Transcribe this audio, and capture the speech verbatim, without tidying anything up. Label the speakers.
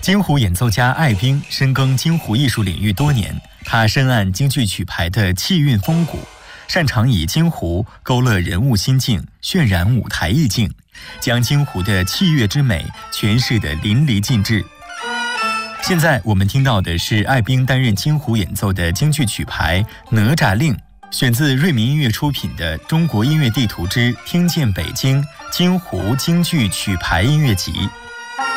Speaker 1: 京胡演奏家艾宾深耕京胡艺术领域多年，他深谙京剧曲牌的气韵风骨，擅长以京胡勾勒人物心境，渲染舞台意境，将京胡的器乐之美诠释得淋漓尽致。现在我们听到的是艾宾担任京胡演奏的京剧曲牌《哪吒令》，选自瑞民音乐出品的《中国音乐地图之听见北京京胡京剧曲牌音乐集》。